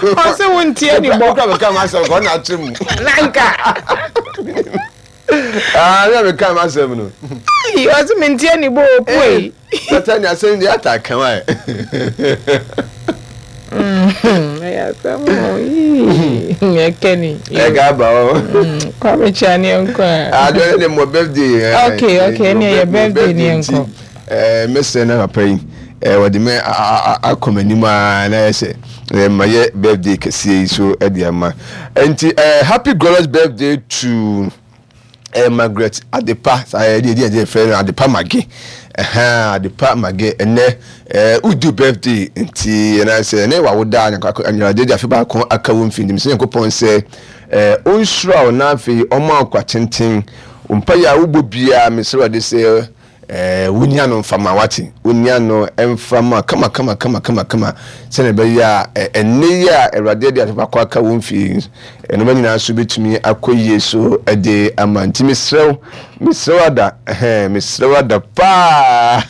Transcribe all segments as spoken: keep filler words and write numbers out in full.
o se wontie ni bo ka ka ma se ko na atum nanka ah na me ka ma se no ai o se mentie ni bo poi Satani asen di ataka wa mm ya samo yi Kenny e ga ba o kwa me chani enko ah do ne mo birthday okay okay ne your birthday ni enko eh Mister na pay eh wodi me akomani ma na yese my birthday kesi so ediama enti eh happy glorious birthday to eh Margaret Adepa I dey dey friend Adepa Mage eh Adepa Mage ene eh udu birthday enti na say na wa woda anyara dey afi ba kon aka wo mfindi me yakopon say eh onsura na afi omo akwa tenten umpa ya wo bobia me say wade say eh wunya no mfama wati wunya no emfama kama kama kama kama kama sene be ya enne ya erade de atapa aka wo mfi eno mani na so betumi akoyie so ede amanti misrew misrewada eh misrewada pa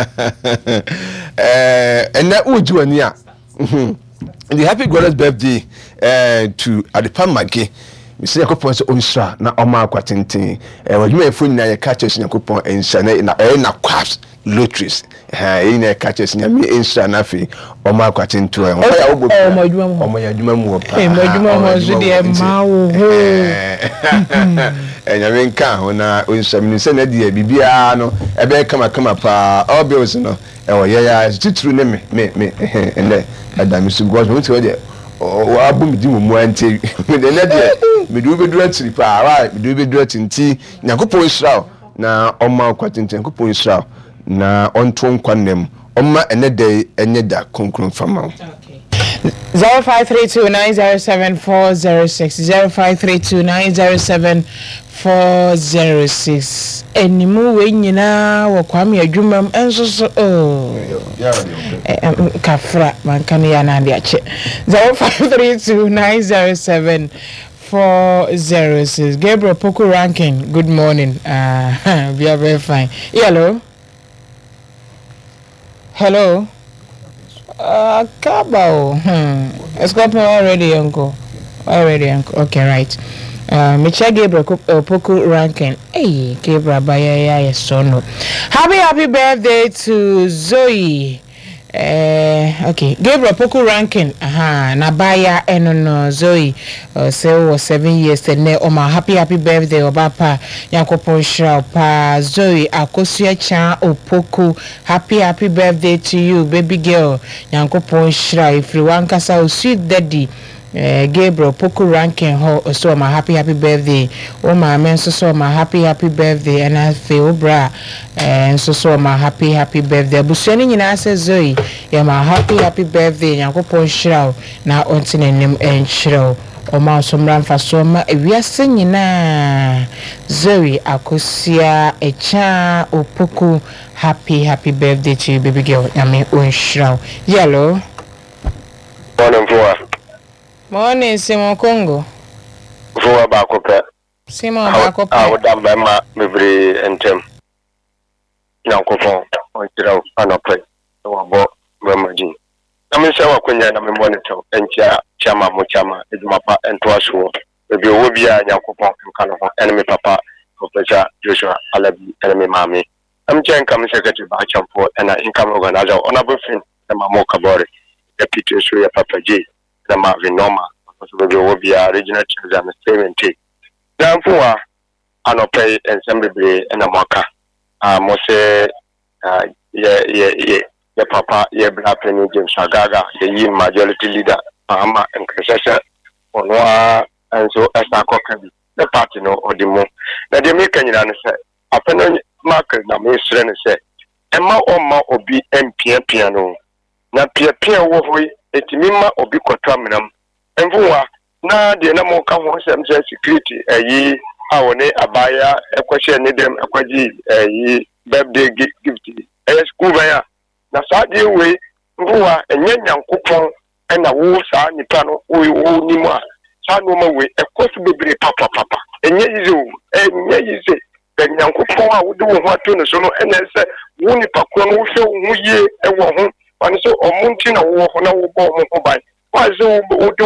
eh ena ujuani a the happy glorious birthday uh, to Adepa Mage Mister Yakopon so onsra na oma akwatenten eh wadwuma efo nyina ye catches Yakopon ensha na na eh na quaps lotteries eh ina catches nya me ensha na fi oma akwatenten eh ya wo eh madwuma mu oma yadwuma mu pa eh madwuma mu so de ma wo ho eh nya me nka ho na onsha mi se na de bibia no ebe kama kama pa obios no eh wo ye ya titru ne me me me eh ende adami su gwas mo ti de o abu mi di mu anti me de na de me do be do atiri pa wa me do be do atinti Yakopon Israel na oma kwatenten Yakopon Israel na onto nkwanem oma ene de enye da konkron fama zero five three two nine zero seven four zero six zero five three two nine zero seven four zero six enimu we nyina wo kwame adwumam enso so oh kafra man kan ya na de ache zero five three two nine zero seven four zero six Gabriel Poku Ranking good morning uh we are very fine hello hello uh Kabao hmm escope already uncle already uncle okay right uh Micha Gabriel uh, Poku Ranking hey Gabriel Bayaya yesono happy happy birthday to Zoe uh okay Gabriel Poku Ranking aha na baya eno no Zoe uh, say was seven years and ne oma happy happy birthday obapa Yakopon Shra pa Zoe akosua cha Opoku happy happy birthday to you baby girl Yakopon Shra if you want kasa o sweet daddy Uh, Gabriel Poku Ranking ho so my happy happy birthday oh my men so so my happy happy birthday and I feel bra and so so my happy happy birthday busuani nyina say Zoe yeah my happy happy birthday Yakopon Shra na ontine nim enchiro o ma so mran fa so ma ewiase nyina Zoe akosia echa Opoku happy happy birthday to you baby girl yame onshira yellow morning for morning Simon Congo for ba ko pe Simon ba ko pe ah woda ba ma bebre entem Yakopon on tira anope wo bo ba majin na se wa kwanya na me monitor entia chama mo chama eduma pa ento aso bebi owo bia Yakopon nka no ho enemy papa Professor Joshua Alabi enemy mami am chen kam secretary ba champo na income organizer honorable fin na mamo kabore deputy so ya papa J na ma vinoma so bebi owo bia regional treasurer and statement dan fuwa anope ensemble na mwaka ah mo se ye ye ye the papa ye black penny James Agaga the yin majority leader ama nkresese onwa enso esa kokabi the party no odimo na de make nyina no se apeno mark na me sure no se ema oma obi empia pia no na pia pia wo hoi etimima obi kwatwa menam enfuwa na de na mo ka ho se mse security ayi awone abaya ekwahye ne dem ekwaji ayi birthday gift eh school baya na saade we mbuwa enye Nyankopon na wo saa nipa no wo wo nimu a saa no ma we ekosu bebre papa papa enye yizo enye yize Nyankopon a wo de wo ho ato no so no ene se wo nipa ko no wo hwe wo yie e wo ho wane so omunti na wo ho na wo bo ho ban wa so wo